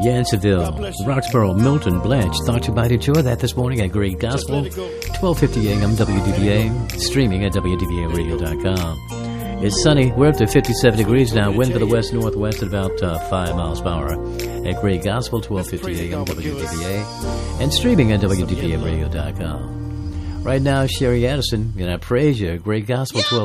Yanceyville, Roxborough, Milton, Blanche. Thought you might enjoy that this morning at Great Gospel, 1250 AM WDBA, streaming at WDBAradio.com. It's sunny. We're up to 57 degrees now. Wind to the west-northwest at about 5 miles per hour at Great Gospel, 1250 AM WDBA, and streaming at WDBAradio.com. Right now, Sherry Addison, and I praise you, Great Gospel, 12.